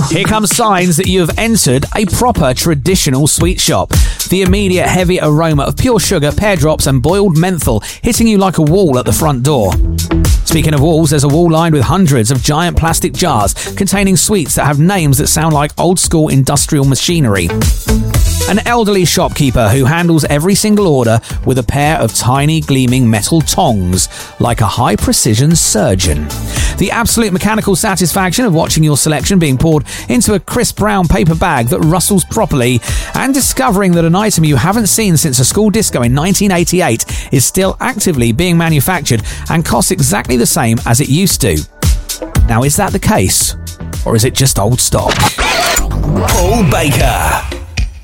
Here comes signs that you have entered a proper traditional sweet shop. The immediate heavy aroma of pure sugar, pear drops and boiled menthol hitting you like a wall at the front door. Speaking of walls, there's a wall lined with hundreds of giant plastic jars containing sweets that have names that sound like old-school industrial machinery. An elderly shopkeeper who handles every single order with a pair of tiny gleaming metal tongs, like a high-precision surgeon. The absolute mechanical satisfaction of watching your selection being poured into a crisp brown paper bag that rustles properly, and discovering that an item you haven't seen since a school disco in 1988 is still actively being manufactured and costs exactly the same as it used to. Now, is that the case? Or is it just old stock? Paul Baker.